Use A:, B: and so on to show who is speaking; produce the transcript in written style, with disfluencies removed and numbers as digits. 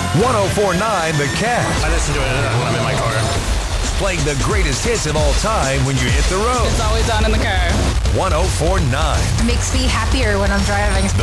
A: 1049 The Cat.
B: I listen to it when I'm in my car.
A: Playing the greatest hits of all time when you hit the road.
C: It's always on in the car.
A: 1049.
D: Makes me happier when I'm driving.